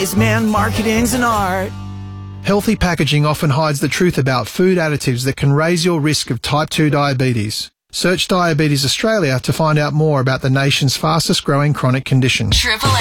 wise man, marketing's an art. Healthy packaging often hides the truth about food additives that can raise your risk of type 2 diabetes. Search Diabetes Australia to find out more about the nation's fastest growing chronic condition. Triple